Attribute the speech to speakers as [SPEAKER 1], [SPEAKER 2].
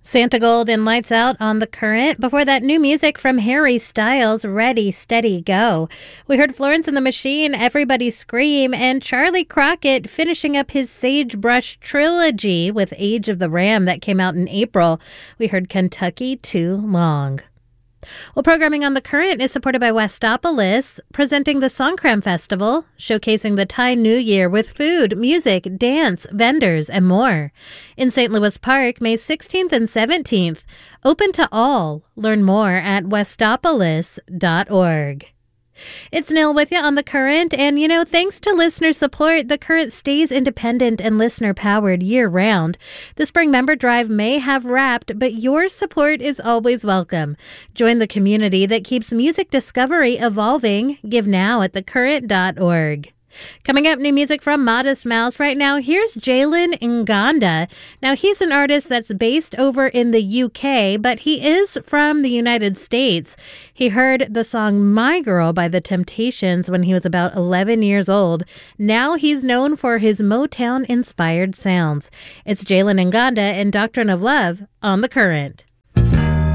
[SPEAKER 1] Santa Gold and Lights Out on the Current. Before that, new music from Harry Styles, Ready, Steady, Go. We heard Florence and the Machine, Everybody Scream, and Charlie Crockett finishing up his Sagebrush trilogy with Age of the Ram that came out in April. We heard Kentucky Too Long. Well, programming on The Current is supported by Westopolis, presenting the Songkran Festival, showcasing the Thai New Year with food, music, dance, vendors, and more. In St. Louis Park, May 16th and 17th. Open to all. Learn more at westopolis.org. It's Nil with you on The Current, and thanks to listener support, The Current stays independent and listener-powered year-round. The spring member drive may have wrapped, but your support is always welcome. Join the community that keeps music discovery evolving. Give now at thecurrent.org. Coming up, new music from Modest Mouse. Right now, here's Jalen Nganda. Now, he's an artist that's based over in the UK, but he is from the United States. He heard the song My Girl by The Temptations when he was about 11 years old. Now he's known for his Motown-inspired sounds. It's Jalen Nganda and Doctrine of Love on The Current.